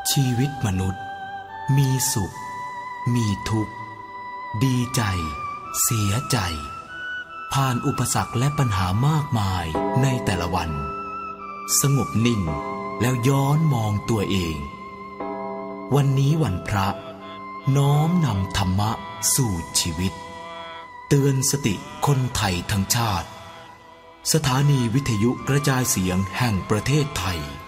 ชีวิตมนุษย์มีสุขมีทุกข์ดีใจเสียใจผ่านอุปสรรคและปัญหามากมายในแต่ละวันสงบนิ่งแล้วย้อนมองตัวเองวันนี้วันพระน้อมนำธรรมะสู่ชีวิตเตือนสติคนไทยทั้งชาติสถานีวิทยุกระจายเสียงแห่งประเทศไทย